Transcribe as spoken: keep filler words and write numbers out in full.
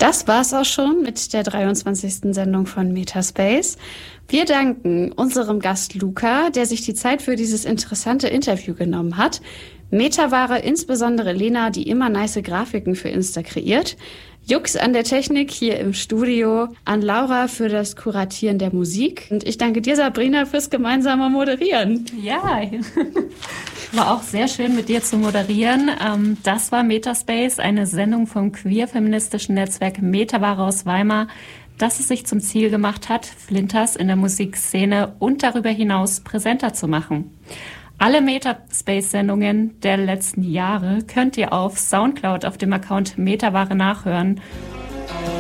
Das war's auch schon mit der dreiundzwanzigsten Sendung von Metaspace. Wir danken unserem Gast Luca, der sich die Zeit für dieses interessante Interview genommen hat. Metaware, insbesondere Lena, die immer nice Grafiken für Insta kreiert. Jux an der Technik hier im Studio, an Laura für das Kuratieren der Musik. Und ich danke dir, Sabrina, fürs gemeinsame Moderieren. Ja, war auch sehr schön, mit dir zu moderieren. Das war Metaspace, eine Sendung vom queer-feministischen Netzwerk Metaware aus Weimar, das es sich zum Ziel gemacht hat, Flinters in der Musikszene und darüber hinaus präsenter zu machen. Alle Metaspace-Sendungen der letzten Jahre könnt ihr auf Soundcloud auf dem Account Metaware nachhören.